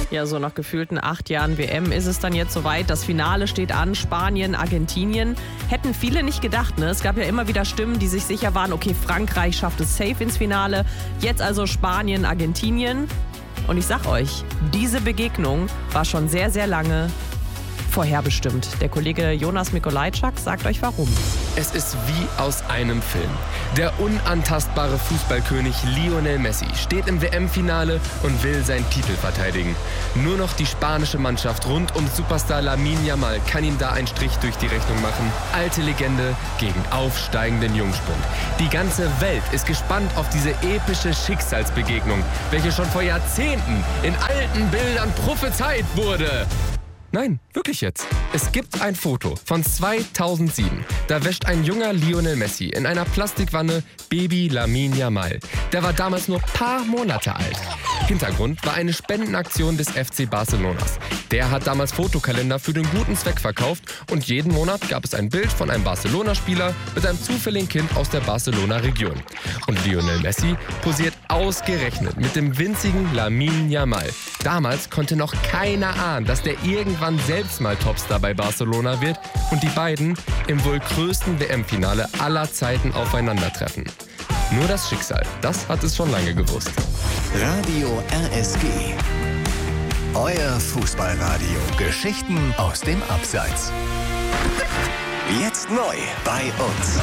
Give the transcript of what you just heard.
Ja, so nach gefühlten 8 Jahren WM ist es dann jetzt soweit. Das Finale steht an, Spanien, Argentinien. Hätten viele nicht gedacht, ne? Es gab ja immer wieder Stimmen, die sich sicher waren, okay, Frankreich schafft es safe ins Finale. Jetzt also Spanien, Argentinien. Und ich sag euch, diese Begegnung war schon sehr, sehr lange vorherbestimmt. Der Kollege Jonas Mikolajczak sagt euch warum. Es ist wie aus einem Film. Der unantastbare Fußballkönig Lionel Messi steht im WM-Finale und will seinen Titel verteidigen. Nur noch die spanische Mannschaft rund um Superstar Lamine Yamal kann ihm da einen Strich durch die Rechnung machen. Alte Legende gegen aufsteigenden Jungspund. Die ganze Welt ist gespannt auf diese epische Schicksalsbegegnung, welche schon vor Jahrzehnten in alten Bildern prophezeit wurde. Nein, wirklich jetzt. Es gibt ein Foto von 2007. Da wäscht ein junger Lionel Messi in einer Plastikwanne Baby Lamine Yamal. Der war damals nur paar Monate alt. Hintergrund war eine Spendenaktion des FC Barcelonas. Der hat damals Fotokalender für den guten Zweck verkauft und jeden Monat gab es ein Bild von einem Barcelona-Spieler mit einem zufälligen Kind aus der Barcelona-Region. Und Lionel Messi posiert ausgerechnet mit dem winzigen Lamine Yamal. Damals konnte noch keiner ahnen, dass der irgendwann selbst mal Topstar bei Barcelona wird und die beiden im wohl größten WM-Finale aller Zeiten aufeinandertreffen. Nur das Schicksal, das hat es schon lange gewusst. Radio RSG. Euer Fußballradio. Geschichten aus dem Abseits. Jetzt neu bei uns.